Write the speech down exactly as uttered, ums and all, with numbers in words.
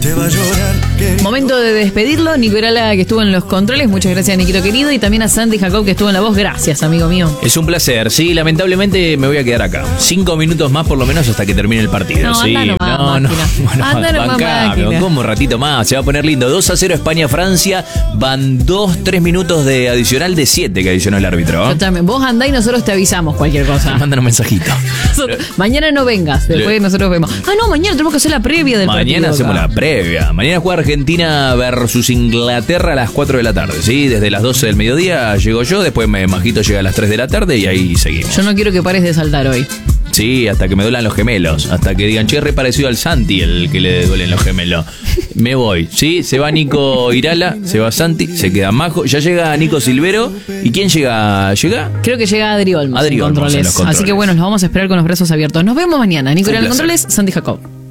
te va a llorar. Momento de despedirlo. Nico Irala, que estuvo en los controles. Muchas gracias, Niquito querido. Y también a Santi Jacob, que estuvo en la voz. Gracias, amigo mío. Es un placer. Sí, lamentablemente me voy a quedar acá. Cinco minutos más por lo menos hasta que termine el partido. No, sí, anda nomás, no, no. máquina. Bueno, Anda nomás, bancame, máquina. como un ratito más. Se va a poner lindo. dos a cero España-Francia. Van dos, tres minutos de adicional de siete que adicionó el árbitro. Yo también. Vos andá y nosotros te avisamos cualquier cosa. Mandan un mensajito. Mañana no vengas, después Lo- nosotros vemos. Ah, no, mañana tenemos que hacer la previa del partido. Mañana hacemos acá. la previa. Mañana juega Argentina versus Inglaterra a las cuatro de la tarde. ¿Sí? Desde las doce del mediodía llego yo, después me Majito llega a las tres de la tarde y ahí seguimos. Yo no quiero que pares de saltar hoy. Sí, hasta que me duelan los gemelos. Hasta que digan, che, re parecido al Santi el que le duelen los gemelos. Me voy, ¿sí? Se va Nico Irala, se va Santi, se queda Majo. Ya llega Nico Silvero. ¿Y quién llega? ¿Llega? Creo que llega Adri Olmos, Adri en Olmos en controles. los controles. Así que bueno, los vamos a esperar con los brazos abiertos. Nos vemos mañana. Nico Un Irala en placer. controles, Santi Jacob.